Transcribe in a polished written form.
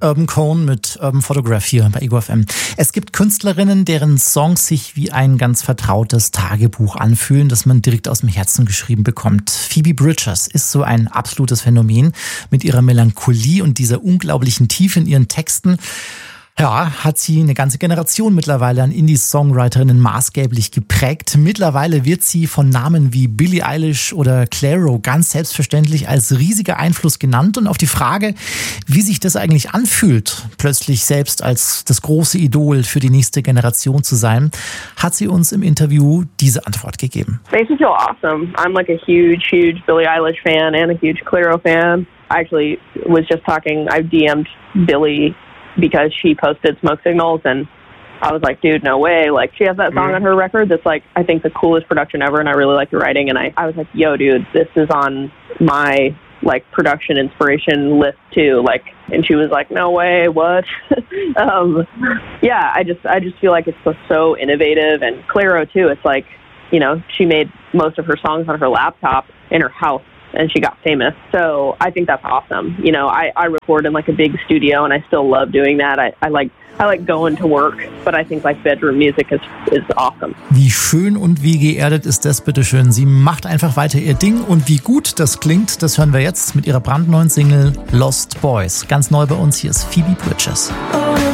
Urban Cone mit Urban Photograph hier bei Ego FM. Es gibt Künstlerinnen, deren Songs sich wie ein ganz vertrautes Tagebuch anfühlen, das man direkt aus dem Herzen geschrieben bekommt. Phoebe Bridgers ist so ein absolutes Phänomen mit ihrer Melancholie und dieser unglaublichen Tiefe in ihren Texten. Ja, hat sie eine ganze Generation mittlerweile an Indie-Songwriterinnen maßgeblich geprägt. Mittlerweile wird sie von Namen wie Billie Eilish oder Clairo ganz selbstverständlich als riesiger Einfluss genannt. Und auf die Frage, wie sich das eigentlich anfühlt, plötzlich selbst als das große Idol für die nächste Generation zu sein, hat sie uns im Interview diese Antwort gegeben. Makes me feel awesome. I'm like a huge Billie Eilish fan and a huge Clairo fan. I actually was just talking, I DM'd Billie because she posted Smoke Signals, and I was like, dude, no way. Like, she has that song on her record that's like, I think the coolest production ever, and I really like the writing, and I was like, yo, dude, this is on my, like, production inspiration list too. Like, and she was like, no way, what? Yeah, I just feel like it's so innovative, and Clairo too, it's like, you know, she made most of her songs on her laptop in her house, and she got famous. So I think that's awesome. You know, I record in like a big studio, and I still love doing that. I like going to work, but I think like bedroom music is awesome. Wie schön und wie geerdet ist das, bitteschön. Sie macht einfach weiter ihr Ding, und wie gut das klingt, das hören wir jetzt mit ihrer brandneuen Single Lost Boys. Ganz neu bei uns, hier ist Phoebe Bridgers.